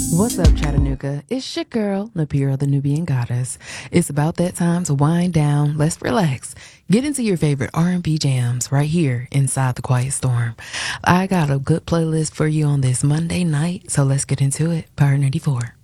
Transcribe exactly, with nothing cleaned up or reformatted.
What's up, Chattanooga? It's your girl, Napira, the Nubian Goddess. It's about that time to wind down. Let's relax. Get into your favorite R and B jams right here inside the Quiet Storm. I got a good playlist for you on this Monday night, so let's get into it. Power ninety-four.